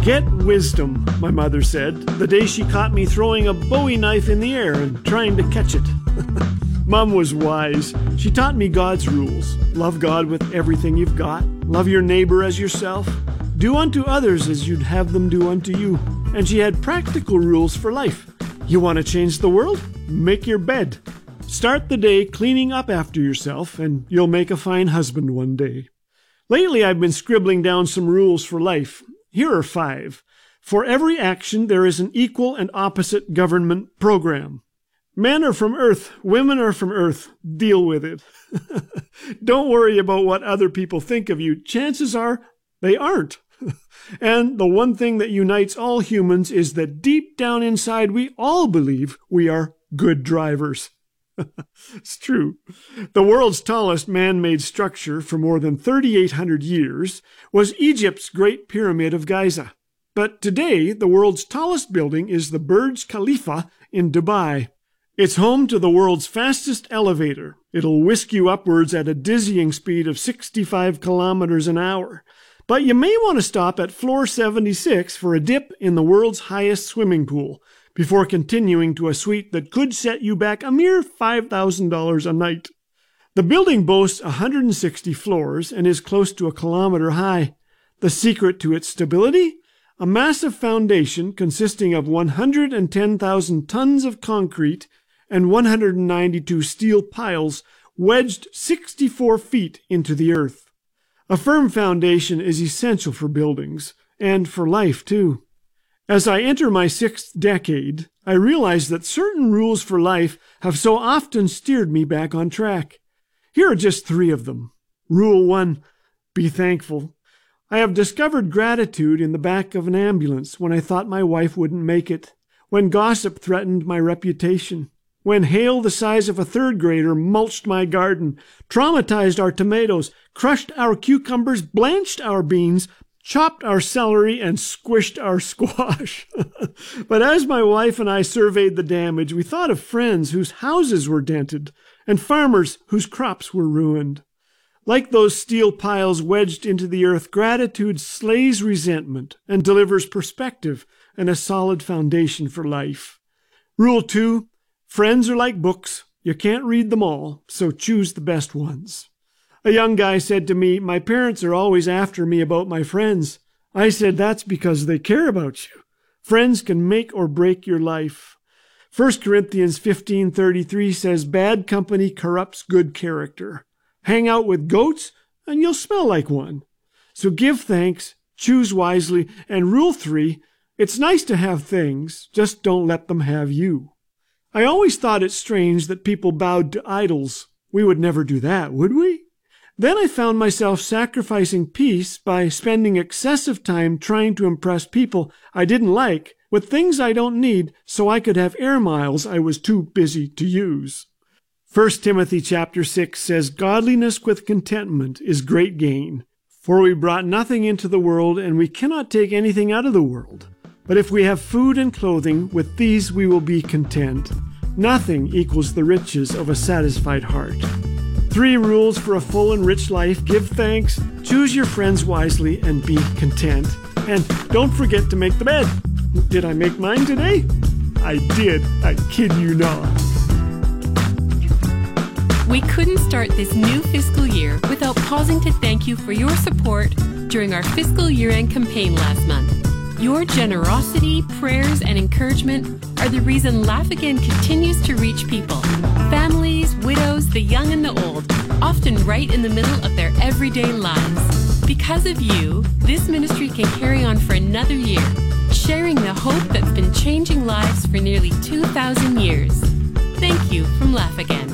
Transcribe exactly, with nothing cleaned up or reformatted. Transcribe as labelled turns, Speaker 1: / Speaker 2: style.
Speaker 1: Get wisdom, my mother said, the day she caught me throwing a Bowie knife in the air and trying to catch it. Mom was wise. She taught me God's rules. Love God with everything you've got. Love your neighbor as yourself. Do unto others as you'd have them do unto you. And she had practical rules for life. You want to change the world? Make your bed. Start the day cleaning up after yourself, and you'll make a fine husband one day. Lately, I've been scribbling down some rules for life. Here are five. For every action, there is an equal and opposite government program. Men are from Earth. Women are from Earth. Deal with it. Don't worry about what other people think of you. Chances are they aren't. And the one thing that unites all humans is that deep down inside, we all believe we are good drivers. It's true. The world's tallest man-made structure for more than thirty-eight hundred years was Egypt's Great Pyramid of Giza. But today, the world's tallest building is the Burj Khalifa in Dubai. It's home to the world's fastest elevator. It'll whisk you upwards at a dizzying speed of sixty-five kilometers an hour. But you may want to stop at floor seventy-six for a dip in the world's highest swimming pool, before continuing to a suite that could set you back a mere five thousand dollars a night. The building boasts one hundred sixty floors and is close to a kilometer high. The secret to its stability? A massive foundation consisting of one hundred ten thousand tons of concrete and one hundred ninety-two steel piles wedged sixty-four feet into the earth. A firm foundation is essential for buildings, and for life too. As I enter my sixth decade, I realize that certain rules for life have so often steered me back on track. Here are just three of them. Rule one, be thankful. I have discovered gratitude in the back of an ambulance when I thought my wife wouldn't make it, when gossip threatened my reputation, when hail the size of a third grader mulched my garden, traumatized our tomatoes, crushed our cucumbers, blanched our beans, chopped our celery, and squished our squash. But as my wife and I surveyed the damage, we thought of friends whose houses were dented and farmers whose crops were ruined. Like those steel piles wedged into the earth, gratitude slays resentment and delivers perspective and a solid foundation for life. Rule two, friends are like books. You can't read them all, so choose the best ones. A young guy said to me, my parents are always after me about my friends. I said, that's because they care about you. Friends can make or break your life. First Corinthians fifteen thirty-three says, bad company corrupts good character. Hang out with goats, and you'll smell like one. So give thanks, choose wisely, and rule three, it's nice to have things, just don't let them have you. I always thought it strange that people bowed to idols. We would never do that, would we? Then I found myself sacrificing peace by spending excessive time trying to impress people I didn't like with things I don't need so I could have air miles I was too busy to use. First Timothy chapter six says, godliness with contentment is great gain. For we brought nothing into the world, and we cannot take anything out of the world. But if we have food and clothing, with these we will be content. Nothing equals the riches of a satisfied heart. Three rules for a full and rich life. Give thanks, choose your friends wisely, and be content. And don't forget to make the bed. Did I make mine today? I did. I kid you not.
Speaker 2: We couldn't start this new fiscal year without pausing to thank you for your support during our fiscal year-end campaign last month. Your generosity, prayers, and encouragement are the reason Laugh Again continues to reach people. Families, widows, the young and the old, often right in the middle of their everyday lives. Because of you, this ministry can carry on for another year, sharing the hope that's been changing lives for nearly two thousand years. Thank you from Laugh Again.